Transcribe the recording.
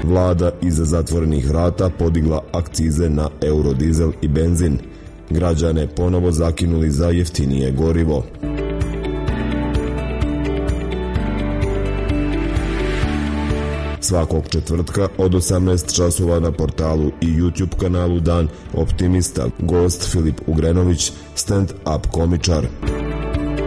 Vlada iza zatvorenih vrata podigla akcize na eurodizel i benzin. Građane ponovo zakinuli za jeftinije gorivo. Svakog četvrtka od 18 časova na portalu i YouTube kanalu Dan Optimista, gost Filip Ugrenović, stand-up komičar.